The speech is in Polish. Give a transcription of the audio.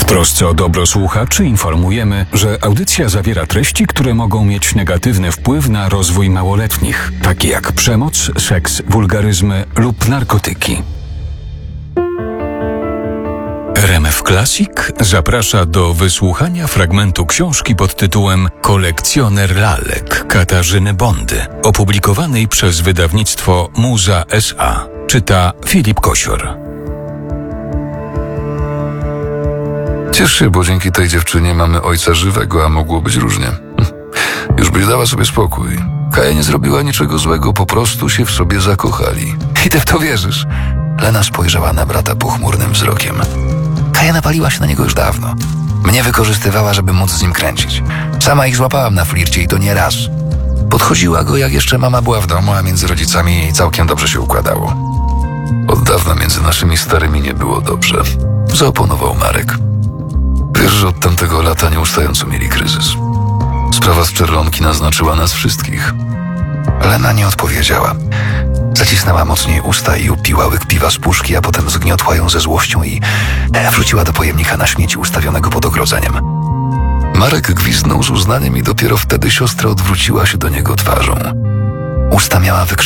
trosce o dobro słuchaczy informujemy, że audycja zawiera treści, które mogą mieć negatywny wpływ na rozwój małoletnich, takie jak przemoc, seks, wulgaryzmy lub narkotyki. RMF Classic zaprasza do wysłuchania fragmentu książki pod tytułem Kolekcjoner lalek Katarzyny Bondy, opublikowanej przez wydawnictwo Muza S.A. Czyta Filip Kosior. Ciesz się, bo dzięki tej dziewczynie mamy ojca żywego, a mogło być różnie. Już byś dała sobie spokój. Kaja nie zrobiła niczego złego, po prostu się w sobie zakochali. I ty w to wierzysz? Lena spojrzała na brata pochmurnym wzrokiem. Kaja napaliła się na niego już dawno. Mnie wykorzystywała, żeby móc z nim kręcić. Sama ich złapałam na flircie i to nie raz. Podchodziła go, jak jeszcze mama była w domu, a między rodzicami jej całkiem dobrze się układało. Od dawna między naszymi starymi nie było dobrze. Zaoponował Marek. Wiesz, że od tamtego lata nieustająco mieli kryzys. Sprawa z Czerwonki naznaczyła nas wszystkich. Lena nie odpowiedziała. Zacisnęła mocniej usta i upiła łyk piwa z puszki, a potem zgniotła ją ze złością i wrzuciła do pojemnika na śmieci ustawionego pod ogrodzeniem. Marek gwizdnął z uznaniem i dopiero wtedy siostra odwróciła się do niego twarzą. Usta miała